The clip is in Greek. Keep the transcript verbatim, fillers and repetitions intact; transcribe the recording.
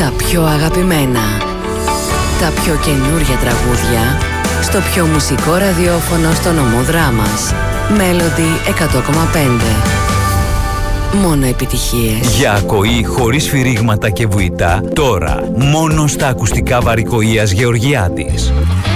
Τα πιο αγαπημένα, τα πιο καινούρια τραγούδια στο πιο μουσικό ραδιόφωνο στο νομό Δράμας. Melody εκατό κόμμα πέντε. Μόνο επιτυχίες. Για ακοή χωρίς σφυρίγματα και βουητά, τώρα μόνο στα ακουστικά Βαρικοΐας Γεωργιάδης.